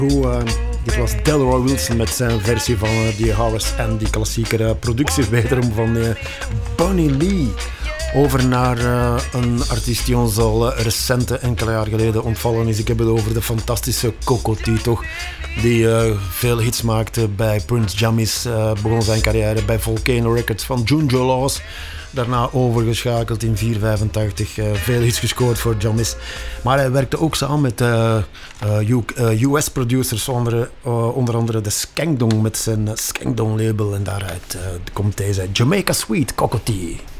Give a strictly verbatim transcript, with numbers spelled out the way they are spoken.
Hoe, uh, dit was Delroy Wilson met zijn versie van uh, die Horace en die klassieke uh, productie wederom van uh, Bonnie Lee. Over naar uh, een artiest die ons al uh, recent enkele jaar geleden ontvallen is. Ik heb het over de fantastische Coco T, toch? Die uh, veel hits maakte bij Prince Jammies. Uh, begon zijn carrière bij Volcano Records van Junjo Laws. Daarna overgeschakeld in vier vijfentachtig. Uh, veel hits gescoord voor Jammies. Maar hij werkte ook samen met uh, uh, U S producers. Onder, uh, onder andere de Skankdong met zijn Skankdong label. En daaruit uh, komt deze Jamaica Sweet Coco T.